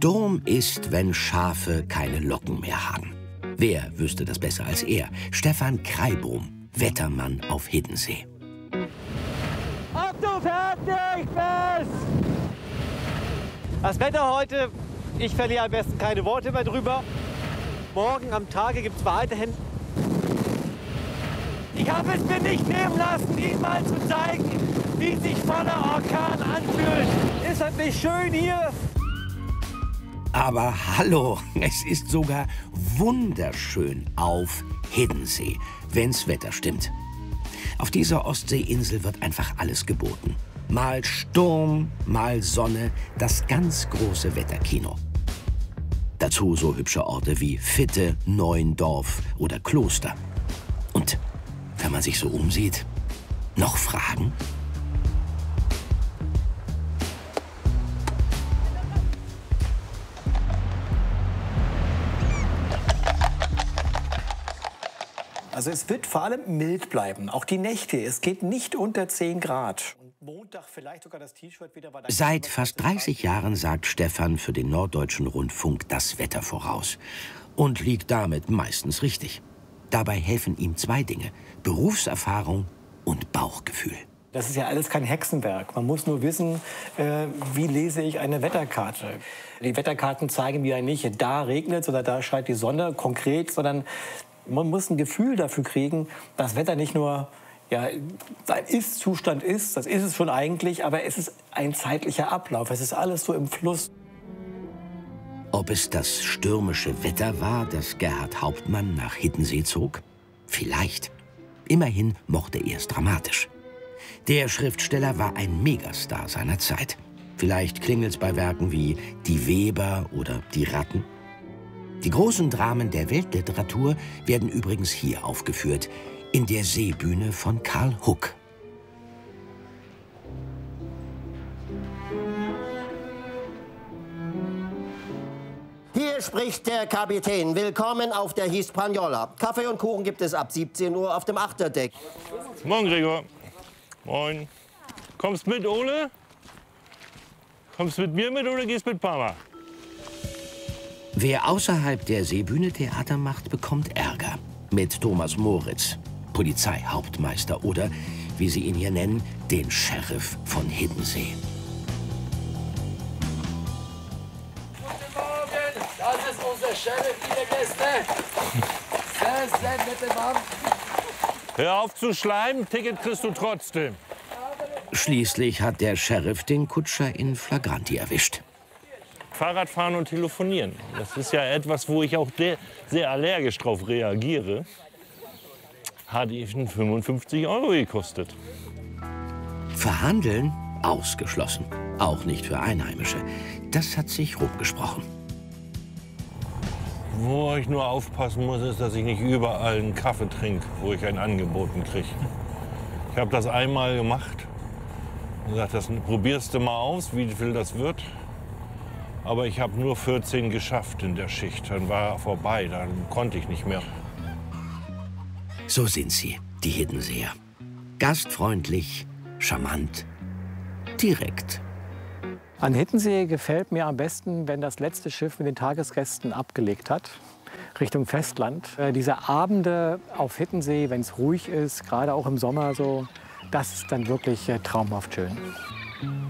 Sturm ist, wenn Schafe keine Locken mehr haben. Wer wüsste das besser als er? Stefan Kreibohm, Wettermann auf Hiddensee. Achtung, fertig, fest! Das Wetter heute, ich verliere am besten keine Worte mehr drüber. Morgen am Tage gibt es weiterhin. Ich habe es mir nicht nehmen lassen, Ihnen mal zu zeigen, wie sich voller Orkan anfühlt. Ist das nicht schön hier? Aber hallo, es ist sogar wunderschön auf Hiddensee, wenn's Wetter stimmt. Auf dieser Ostseeinsel wird einfach alles geboten. Mal Sturm, mal Sonne, das ganz große Wetterkino. Dazu so hübsche Orte wie Vitte, Neuendorf oder Kloster. Und wenn man sich so umsieht, noch Fragen? Also es wird vor allem mild bleiben, auch die Nächte. Es geht nicht unter 10 Grad. Montag vielleicht sogar das T-Shirt wieder. Seit fast 30 Jahren sagt Stefan für den Norddeutschen Rundfunk das Wetter voraus. Und liegt damit meistens richtig. Dabei helfen ihm 2 Dinge: Berufserfahrung und Bauchgefühl. Das ist ja alles kein Hexenwerk. Man muss nur wissen, wie lese ich eine Wetterkarte. Die Wetterkarten zeigen mir ja nicht, da regnet es oder da scheint die Sonne konkret, sondern man muss ein Gefühl dafür kriegen, dass Wetter nicht nur sein Ist-Zustand ist, das ist es schon eigentlich, aber es ist ein zeitlicher Ablauf. Es ist alles so im Fluss. Ob es das stürmische Wetter war, das Gerhard Hauptmann nach Hiddensee zog? Vielleicht. Immerhin mochte er es dramatisch. Der Schriftsteller war ein Megastar seiner Zeit. Vielleicht klingelt's bei Werken wie Die Weber oder Die Ratten. Die großen Dramen der Weltliteratur werden übrigens hier aufgeführt, in der Seebühne von Karl Huck. Hier spricht der Kapitän. Willkommen auf der Hispaniola. Kaffee und Kuchen gibt es ab 17 Uhr auf dem Achterdeck. Moin, Gregor. Moin. Kommst mit, Ole? Kommst mit mir mit oder gehst mit Papa? Wer außerhalb der Seebühne Theater macht, bekommt Ärger. Mit Thomas Moritz, Polizeihauptmeister oder, wie sie ihn hier nennen, den Sheriff von Hiddensee. Guten Morgen, das ist unser Sheriff, liebe Gäste. Sehr, sehr nette Mann. Hör auf zu schleimen, Ticket kriegst du trotzdem. Schließlich hat der Sheriff den Kutscher in Flagranti erwischt. Fahrradfahren und telefonieren, das ist ja etwas, wo ich auch sehr allergisch drauf reagiere. Hat ihn 55 € gekostet. Verhandeln? Ausgeschlossen. Auch nicht für Einheimische. Das hat sich rumgesprochen. Wo ich nur aufpassen muss, ist, dass ich nicht überall einen Kaffee trinke, wo ich einen angeboten kriege. Ich habe das einmal gemacht und gesagt, das probierst du mal aus, wie viel das wird. Aber ich habe nur 14 geschafft in der Schicht. Dann war er vorbei, dann konnte ich nicht mehr. So sind sie, die Hiddenseer. Gastfreundlich, charmant, direkt. An Hiddensee gefällt mir am besten, wenn das letzte Schiff mit den Tagesgästen abgelegt hat, Richtung Festland. Diese Abende auf Hiddensee, wenn es ruhig ist, gerade auch im Sommer so, das ist dann wirklich traumhaft schön.